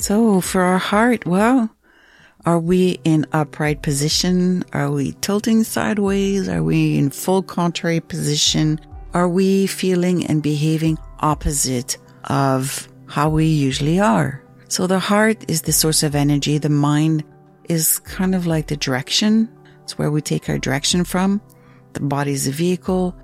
So for our heart, well, are we in upright position? Are we tilting sideways? Are we in full contrary position? Are we feeling and behaving opposite of how we usually are? So the heart is the source of energy. The mind is kind of like the direction. It's where we take our direction from. The body is a vehicle.